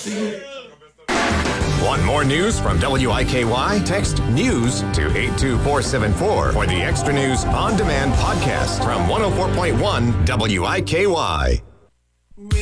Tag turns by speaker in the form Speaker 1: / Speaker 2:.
Speaker 1: Want more news from WIKY? Text news to 82474 for the Extra News On Demand podcast from 104.1 WIKY.